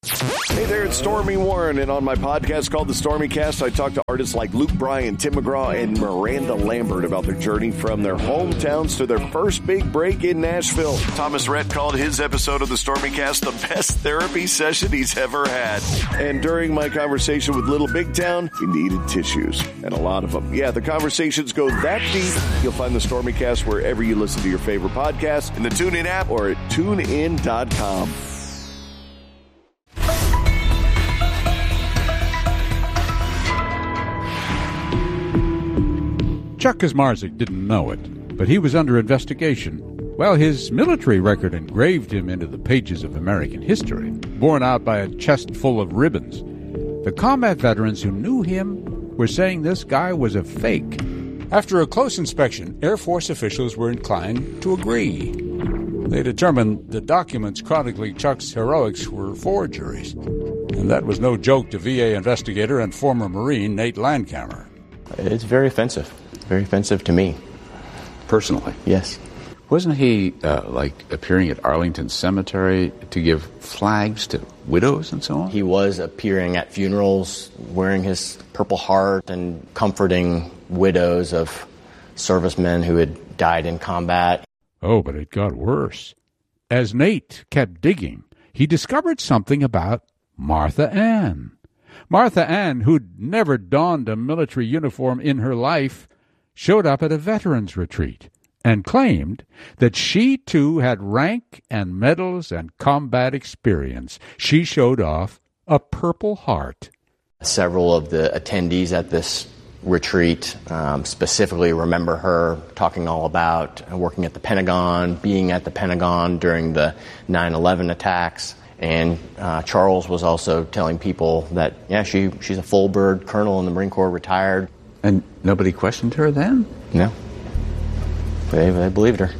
Hey there, it's Stormy Warren, and on my podcast called The Stormy Cast, I talk to artists like Luke Bryan, Tim McGraw, and Miranda Lambert about their journey from their hometowns to their first big break in Nashville. Thomas Rhett called his episode of The Stormy Cast the best therapy session he's ever had. And during my conversation with Little Big Town, he needed tissues, and a lot of them. Yeah, the conversations go that deep. You'll find The Stormy Cast wherever you listen to your favorite podcast, in the TuneIn app, or at TuneIn.com. Chuck Kaczmarzyk didn't know it, but he was under investigation. Well, his military record engraved him into the pages of American history, borne out by a chest full of ribbons. The combat veterans who knew him were saying this guy was a fake. After a close inspection, Air Force officials were inclined to agree. They determined the documents chronicling Chuck's heroics were forgeries. And that was no joke to VA investigator and former Marine Nate Landkammer. It's very offensive. Very offensive to me. Personally? Yes. Wasn't he, appearing at Arlington Cemetery to give flags to widows and so on? He was appearing at funerals, wearing his Purple Heart and comforting widows of servicemen who had died in combat. Oh, but it got worse. As Nate kept digging, he discovered something about Martha Ann. Martha Ann, who'd never donned a military uniform in her life, showed up at a veterans retreat and claimed that she, too, had rank and medals and combat experience. She showed off a Purple Heart. Several of the attendees at this retreat specifically remember her talking all about working at the Pentagon, being at the Pentagon during the 9/11 attacks. And Charles was also telling people that, she's a full bird colonel in the Marine Corps, retired. And nobody questioned her then? No. They believed her.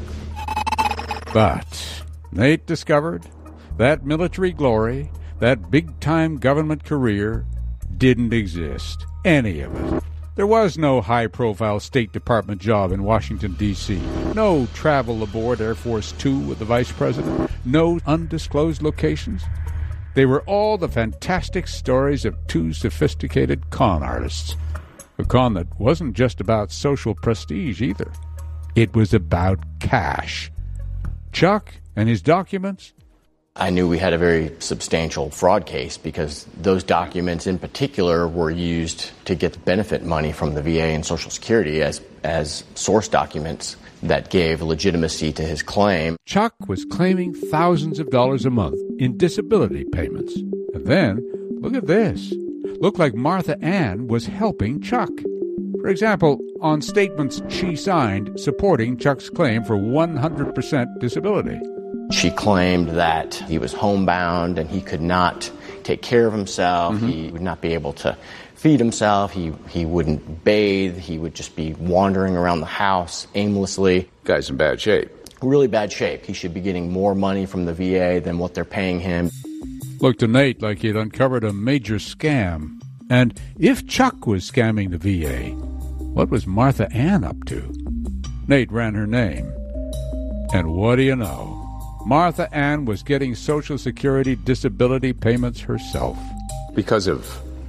But Nate discovered that military glory, that big-time government career, didn't exist. Any of it. There was no high-profile State Department job in Washington, D.C., no travel aboard Air Force Two with the Vice President, no undisclosed locations. They were all the fantastic stories of two sophisticated con artists. A con that wasn't just about social prestige either. It was about cash. Chuck and his documents? I knew we had a very substantial fraud case because those documents in particular were used to get benefit money from the VA and Social Security as source documents that gave legitimacy to his claim. Chuck was claiming thousands of dollars a month in disability payments. And then, look at this. Looked like Martha Ann was helping Chuck. For example, on statements she signed supporting Chuck's claim for 100% disability. She claimed that he was homebound and he could not take care of himself. Mm-hmm. He would not be able to feed himself. He wouldn't bathe. He would just be wandering around the house aimlessly. Guy's in bad shape. Really bad shape. He should be getting more money from the VA than what they're paying him. Looked to Nate like he'd uncovered a major scam. And if Chuck was scamming the VA, what was Martha Ann up to? Nate ran her name. And what do you know? Martha Ann was getting Social Security disability payments herself. Because of?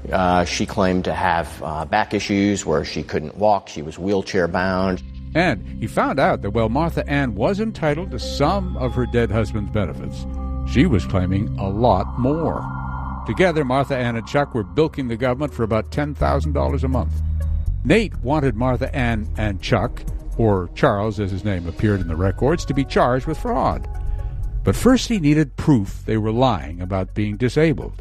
She claimed to have back issues where she couldn't walk. She was wheelchair bound. And he found out that while Martha Ann was entitled to some of her dead husband's benefits, she was claiming a lot more. Together, Martha Ann and Chuck were bilking the government for about $10,000 a month. Nate wanted Martha Ann and Chuck, or Charles as his name appeared in the records, to be charged with fraud. But first he needed proof they were lying about being disabled.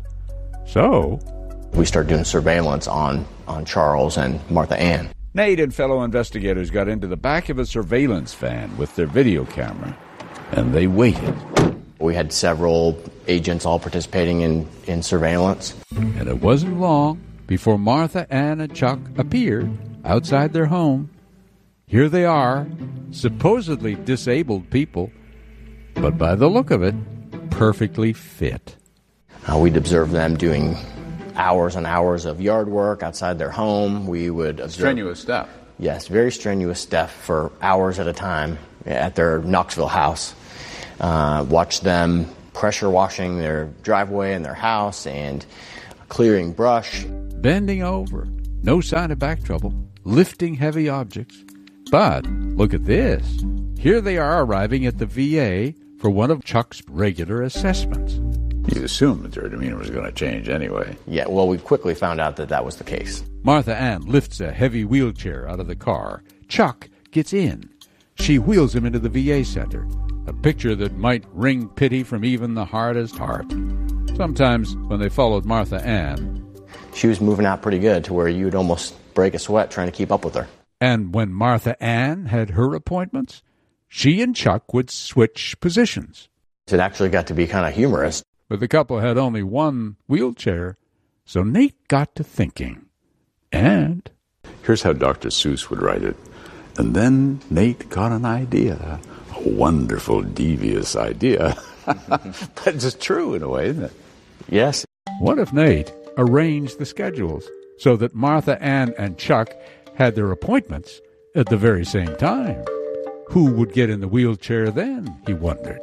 So we started doing surveillance on Charles and Martha Ann. Nate and fellow investigators got into the back of a surveillance van with their video camera, and they waited. We had several agents all participating in surveillance. And it wasn't long before Martha Ann and Chuck appeared outside their home. Here they are, supposedly disabled people, but by the look of it, perfectly fit. We'd observe them doing hours and hours of yard work outside their home. We would observe... Strenuous stuff. Yes, very strenuous stuff for hours at a time at their Knoxville house. Watch them pressure washing their driveway and their house and clearing brush. Bending over, no sign of back trouble, lifting heavy objects. But look at this. Here they are arriving at the VA for one of Chuck's regular assessments. You'd assume that their demeanor was going to change anyway. Yeah, well, we quickly found out that that was the case. Martha Ann lifts a heavy wheelchair out of the car. Chuck gets in. She wheels him into the VA center, a picture that might wring pity from even the hardest heart. Sometimes when they followed Martha Ann, she was moving out pretty good to where you'd almost break a sweat trying to keep up with her. And when Martha Ann had her appointments, she and Chuck would switch positions. It actually got to be kind of humorous. But the couple had only one wheelchair, so Nate got to thinking. And here's how Dr. Seuss would write it. And then Nate got an idea. A wonderful, devious idea. But it's true in a way, isn't it? Yes. What if Nate arranged the schedules so that Martha Ann and Chuck had their appointments at the very same time? Who would get in the wheelchair then, he wondered.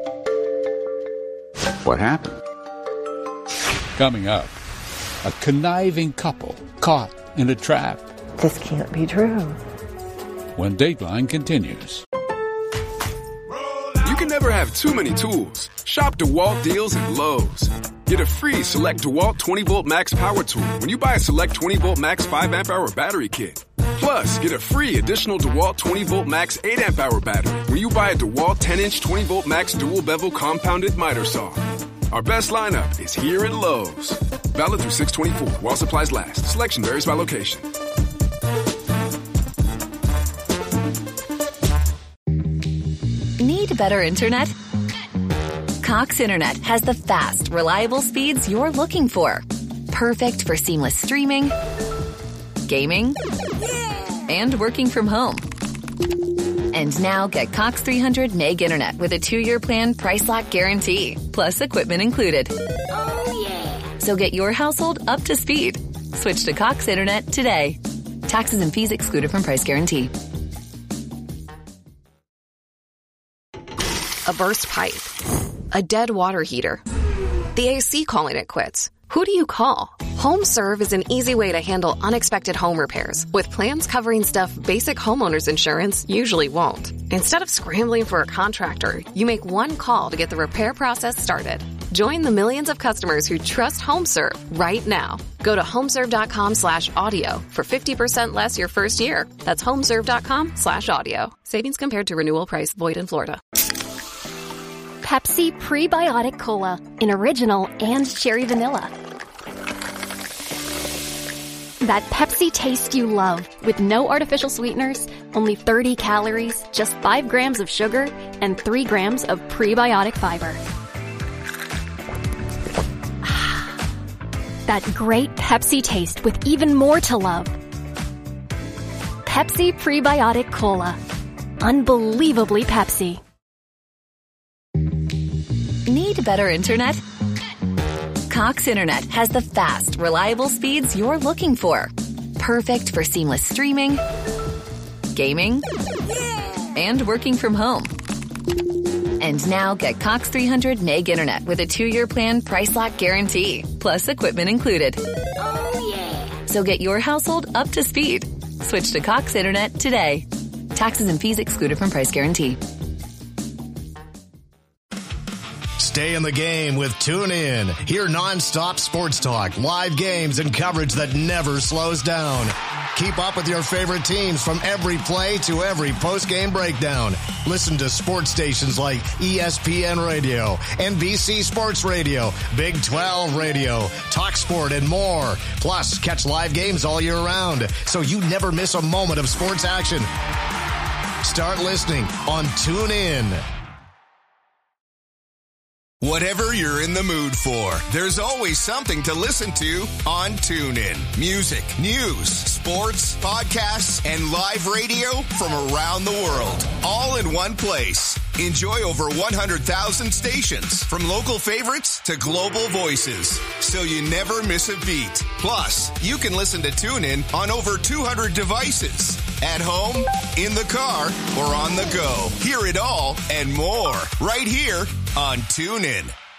What happened? Coming up, a conniving couple caught in a trap. This can't be true. When Dateline continues. You can never have too many tools. Shop DeWalt deals at Lowe's. Get a free Select DeWalt 20-Volt Max Power Tool when you buy a Select 20-Volt Max 5-amp-hour battery kit. Plus, get a free additional DeWalt 20-Volt Max 8-amp-hour battery when you buy a DeWalt 10-inch 20-Volt Max dual-bevel compounded miter saw. Our best lineup is here at Lowe's. Valid through 6/24 while supplies last. Selection varies by location. Need better internet? Cox Internet has the fast, reliable speeds you're looking for. Perfect for seamless streaming, gaming, and working from home. And now get Cox 300 meg internet with a 2-year plan price lock guarantee, plus equipment included. Oh, yeah. So get your household up to speed. Switch to Cox Internet today. Taxes and fees excluded from price guarantee. A burst pipe. A dead water heater. The AC calling it quits. Who do you call? HomeServe is an easy way to handle unexpected home repairs with plans covering stuff basic homeowners insurance usually won't. Instead of scrambling for a contractor, you make one call to get the repair process started. Join the millions of customers who trust HomeServe right now. Go to homeserve.com/audio for 50% less your first year. That's homeserve.com/audio. Savings compared to renewal price void in Florida. Pepsi Prebiotic Cola in original and cherry vanilla. That Pepsi taste you love with no artificial sweeteners, only 30 calories, just 5 grams of sugar, and 3 grams of prebiotic fiber. That great Pepsi taste with even more to love. Pepsi Prebiotic Cola. Unbelievably Pepsi. Need better internet? Cox Internet has the fast, reliable speeds you're looking for. Perfect for seamless streaming, gaming, and working from home. And now get Cox 300 meg internet with a 2-year plan price lock guarantee, plus equipment included. Oh, yeah. So get your household up to speed. Switch to Cox Internet today. Taxes and fees excluded from price guarantee. Stay in the game with TuneIn. Hear nonstop sports talk, live games, and coverage that never slows down. Keep up with your favorite teams from every play to every post-game breakdown. Listen to sports stations like ESPN Radio, NBC Sports Radio, Big 12 Radio, TalkSport, and more. Plus, catch live games all year round, so you never miss a moment of sports action. Start listening on TuneIn. Whatever you're in the mood for, there's always something to listen to on TuneIn. Music, news, sports, podcasts, and live radio from around the world, all in one place. Enjoy over 100,000 stations, from local favorites to global voices, so you never miss a beat. Plus, you can listen to TuneIn on over 200 devices. At home, in the car, or on the go. Hear it all and more right here on TuneIn.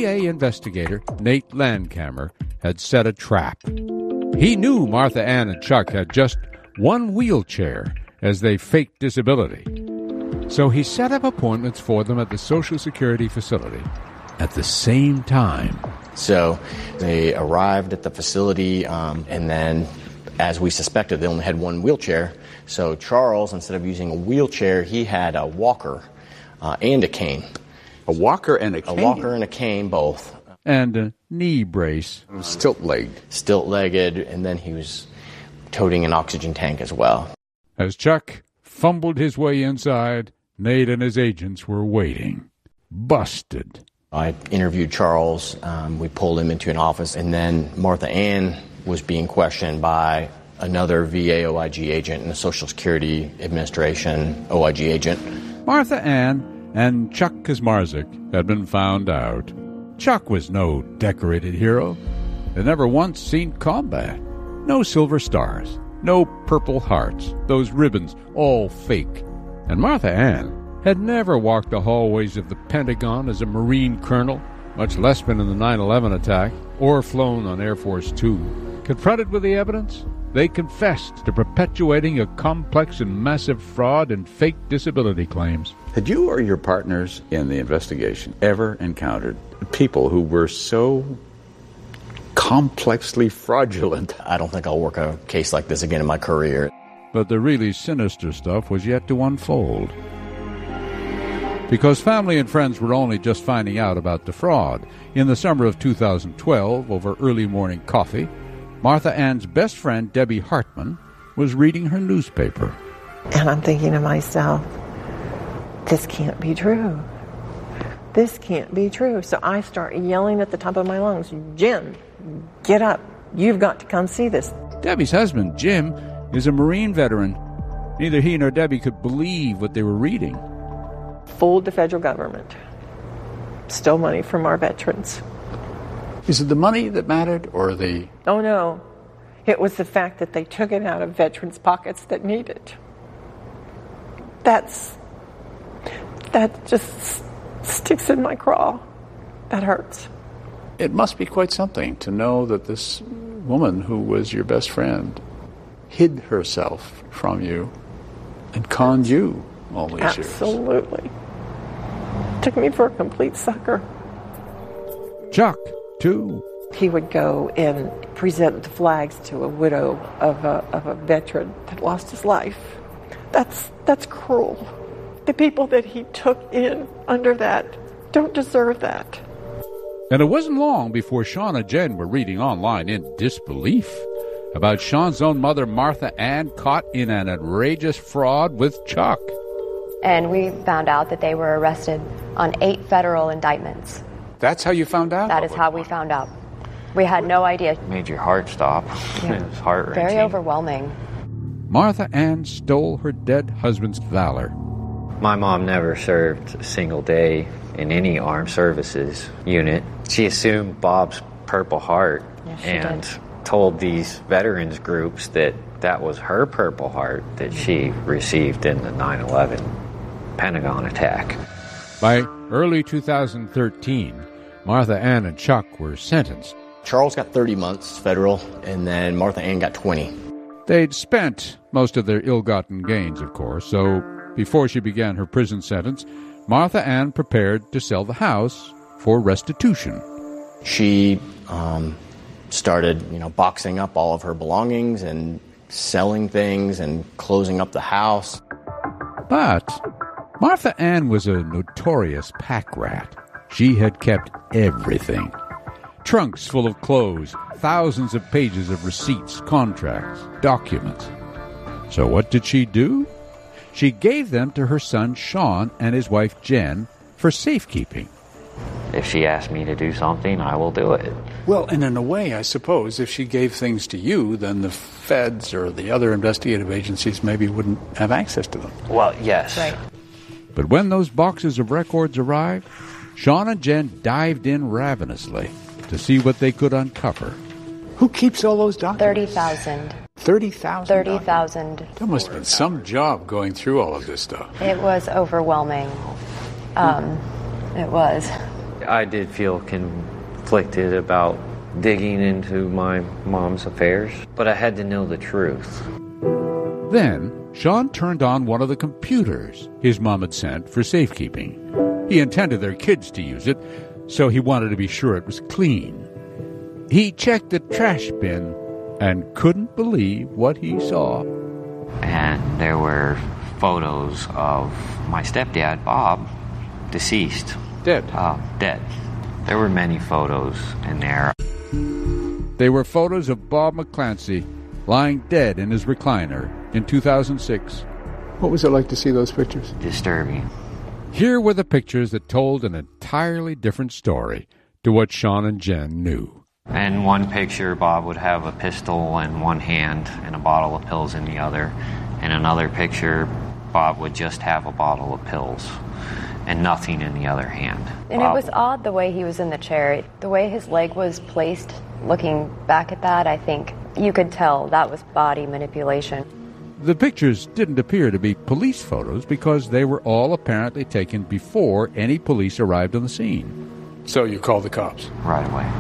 VA investigator Nate Landcamer had set a trap. He knew Martha Ann and Chuck had just one wheelchair as they faked disability. So he set up appointments for them at the Social Security facility at the same time. So they arrived at the facility, and then, as we suspected, they only had one wheelchair. So Charles, instead of using a wheelchair, he had a walker and a cane. A walker and a cane? A walker and a cane, both. And a knee brace. Stilt-legged. Stilt-legged, and then he was toting an oxygen tank as well. As Chuck fumbled his way inside, Nate and his agents were waiting. Busted. I interviewed Charles. We pulled him into an office, and then Martha Ann was being questioned by another VA OIG agent and a Social Security Administration OIG agent. Martha Ann and Chuck Kaczmarzyk had been found out. Chuck was no decorated hero. Had never once seen combat. No silver stars. No Purple Hearts. Those ribbons, all fake. And Martha Ann had never walked the hallways of the Pentagon as a Marine colonel, much less been in the 9/11 attack, or flown on Air Force Two. Confronted with the evidence, they confessed to perpetuating a complex and massive fraud and fake disability claims. Had you or your partners in the investigation ever encountered people who were so complexly fraudulent? I don't think I'll work a case like this again in my career. But the really sinister stuff was yet to unfold. Because family and friends were only just finding out about the fraud. In the summer of 2012, over early morning coffee, Martha Ann's best friend, Debbie Hartman, was reading her newspaper. And I'm thinking to myself, this can't be true. This can't be true. So I start yelling at the top of my lungs, Jim, get up. You've got to come see this. Debbie's husband, Jim, is a Marine veteran. Neither he nor Debbie could believe what they were reading. Fooled the federal government. Stole money from our veterans. Is it the money that mattered, or the... Oh, no. It was the fact that they took it out of veterans' pockets that need it. That just sticks in my craw. That hurts. It must be quite something to know that this woman who was your best friend hid herself from you and conned you all these years. Absolutely. Took me for a complete sucker. Chuck, too. He would go and present the flags to a widow of a veteran that lost his life. That's cruel. The people that he took in under that don't deserve that. And it wasn't long before Sean and Jen were reading online in disbelief about Sean's own mother, Martha Ann, caught in an outrageous fraud with Chuck. And we found out that they were arrested on 8 federal indictments. That's how you found out? That is how we found out. We had no idea. Made your heart stop. Yeah. It was heart-wrenching. Very overwhelming. Martha Ann stole her dead husband's valor. My mom never served a single day in any armed services unit. She assumed Bob's Purple Heart and told these veterans groups that that was her Purple Heart that she received in the 9/11 Pentagon attack. By early 2013, Martha Ann and Chuck were sentenced. Charles got 30 months federal, and then Martha Ann got 20. They'd spent most of their ill-gotten gains, of course, so before she began her prison sentence, Martha Ann prepared to sell the house for restitution. She started, boxing up all of her belongings and selling things and closing up the house. But Martha Ann was a notorious pack rat. She had kept everything. Trunks full of clothes, thousands of pages of receipts, contracts, documents. So what did she do? She gave them to her son Sean and his wife Jen for safekeeping. If she asked me to do something, I will do it. Well, and in a way, I suppose, if she gave things to you, then the feds or the other investigative agencies maybe wouldn't have access to them. Well, yes. Right. But when those boxes of records arrived, Sean and Jen dived in ravenously to see what they could uncover. Who keeps all those documents? 30,000. 30,000? 30,000. That must have been some job going through all of this stuff. It was overwhelming. It was. I did feel conflicted about digging into my mom's affairs, but I had to know the truth. Then, Sean turned on one of the computers his mom had sent for safekeeping. He intended their kids to use it, so he wanted to be sure it was clean. He checked the trash bin and couldn't believe what he saw. And there were photos of my stepdad, Bob, deceased. Dead? Dead. There were many photos in there. They were photos of Bob McClancy lying dead in his recliner in 2006. What was it like to see those pictures? Disturbing. Here were the pictures that told an entirely different story to what Sean and Jen knew. In one picture, Bob would have a pistol in one hand and a bottle of pills in the other. In another picture, Bob would just have a bottle of pills and nothing in the other hand. And Bob, it was odd the way he was in the chair. The way his leg was placed, looking back at that, I think you could tell that was body manipulation. The pictures didn't appear to be police photos because they were all apparently taken before any police arrived on the scene. So you called the cops? Right away.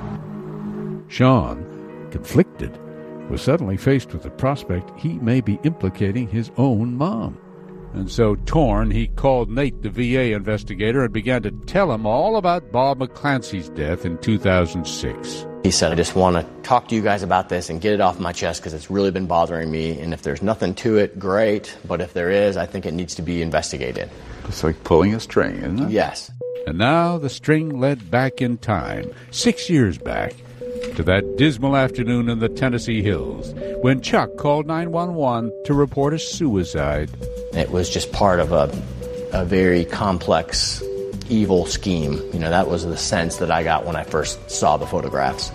Sean, conflicted, was suddenly faced with the prospect he may be implicating his own mom. And so, torn, he called Nate, the VA investigator, and began to tell him all about Bob McClancy's death in 2006. He said, I just want to talk to you guys about this and get it off my chest because it's really been bothering me. And if there's nothing to it, great. But if there is, I think it needs to be investigated. It's like pulling a string, isn't it? Yes. And now the string led back in time, 6 years back, to that dismal afternoon in the Tennessee hills when Chuck called 911 to report a suicide. It was just part of a very complex, evil scheme. You know, that was the sense that I got when I first saw the photographs.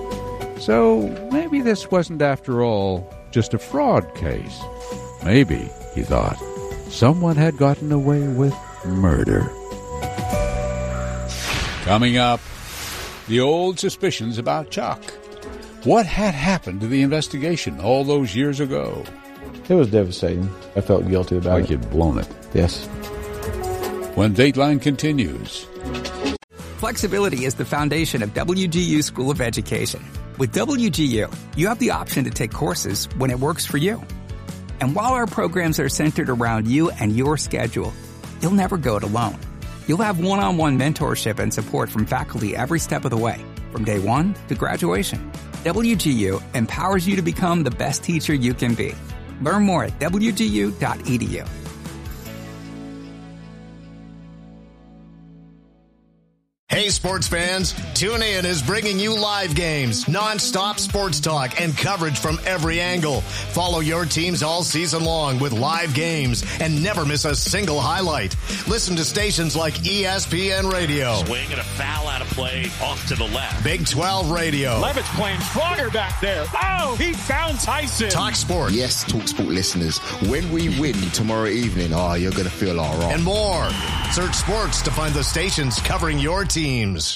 So maybe this wasn't, after all, just a fraud case. Maybe, he thought, someone had gotten away with murder. Coming up, the old suspicions about Chuck. What had happened to the investigation all those years ago? It was devastating. I felt guilty about it. Like you'd blown it. Yes. When Dateline continues. Flexibility is the foundation of WGU School of Education. With WGU, you have the option to take courses when it works for you. And while our programs are centered around you and your schedule, you'll never go it alone. You'll have one-on-one mentorship and support from faculty every step of the way, from day one to graduation. WGU empowers you to become the best teacher you can be. Learn more at wgu.edu. Hey, sports fans, TuneIn is bringing you live games, non-stop sports talk, and coverage from every angle. Follow your teams all season long with live games and never miss a single highlight. Listen to stations like ESPN Radio. Swing and a foul out of play off to the left. Big 12 Radio. Levitt's playing stronger back there. Oh, he found Tyson. Talk Sport. Yes, Talk Sport listeners, when we win tomorrow evening, you're going to feel all right. And more. Search sports to find the stations covering your teams.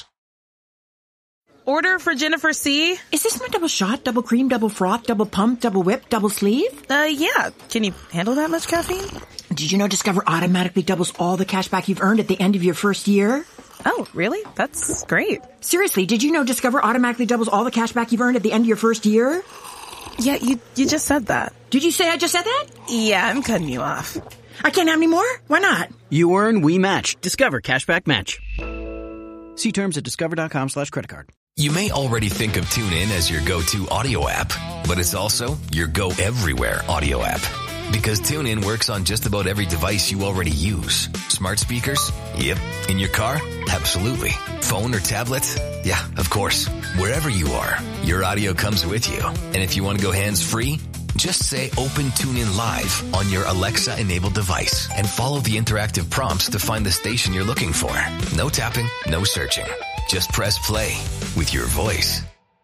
Order for Jennifer C. Is this my double shot, double cream, double froth, double pump, double whip, double sleeve? Yeah. Can you handle that much caffeine? Did you know Discover automatically doubles all the cash back you've earned at the end of your first year? Oh, really? That's great. Seriously, did you know Discover automatically doubles all the cash back you've earned at the end of your first year? Yeah, you just said that. Did you say I just said that? Yeah, I'm cutting you off. I can't have any more? Why not? You earn, we match. Discover Cashback Match. See terms at discover.com/creditcard. You may already think of TuneIn as your go-to audio app, but it's also your go-everywhere audio app. Because TuneIn works on just about every device you already use. Smart speakers? Yep. In your car? Absolutely. Phone or tablet? Yeah, of course. Wherever you are, your audio comes with you. And if you want to go hands-free, just say Open TuneIn Live on your Alexa-enabled device and follow the interactive prompts to find the station you're looking for. No tapping, no searching. Just press play with your voice.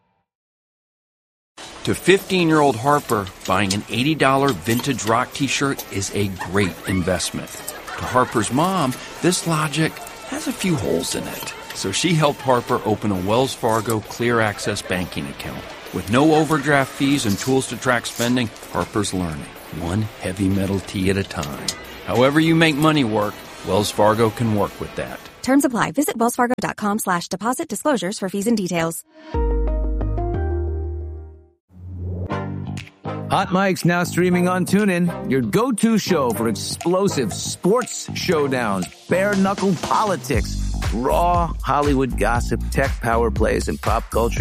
To 15-year-old Harper, buying an $80 vintage rock t-shirt is a great investment. To Harper's mom, this logic has a few holes in it. So she helped Harper open a Wells Fargo Clear Access banking account. With no overdraft fees and tools to track spending, Harper's learning, one heavy metal tee at a time. However you make money work, Wells Fargo can work with that. Terms apply. Visit wellsfargo.com/deposit disclosures for fees and details. Hot Mic's now streaming on TuneIn, your go-to show for explosive sports showdowns, bare-knuckle politics, raw Hollywood gossip, tech power plays, and pop culture